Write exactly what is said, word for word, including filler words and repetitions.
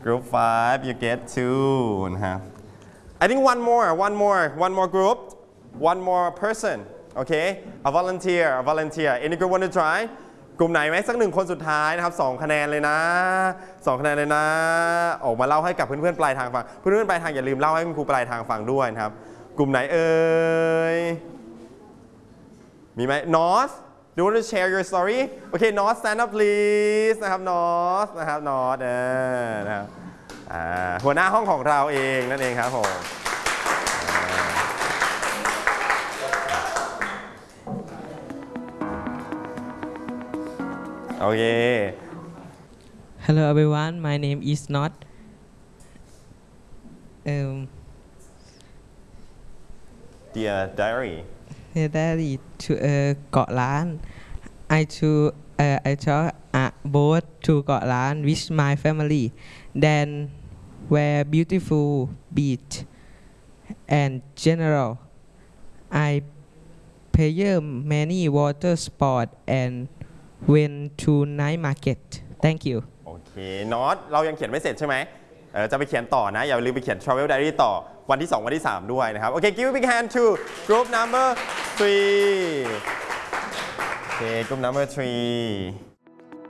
group five you get two นะฮะ I think one more one more one more group one more person okay a volunteer a volunteer any group want to try กลุ่มไหนไหมสักหนึ่งคนสุดท้ายนะครับสองคะแนนเลยนะสองคะแนนเลยนะออกมาเล่าให้กับเพื่อนๆปลายทางฟังเพื่อนๆปลายทางอย่าลืมเล่าให้คุณครูปลายทางฟังด้วยนะครับกลุ่มไหนเอ่ยมีไหม North do you want to share your story okay North stand up please นะครับ North นะครับ North เออนะครับหัวหน้าห้องของเราเองนั่นเองครับผมโอเค Hello everyone my name is Not um Dear diary Diary to เกาะล้าน I to uh, I took a boat to เกาะล้าน with my family then were beautiful beach and general I play many water sport and went to night market thank you โอเคน็อตเรายังเขียนไม่เสร็จใช่ไหมเออจะไปเขียนต่อนะอย่าลืมไปเขียน travel diary ต่อวันที่สองวันที่สามด้วยนะครับโอเค give a big hand to group number three โอเค group number three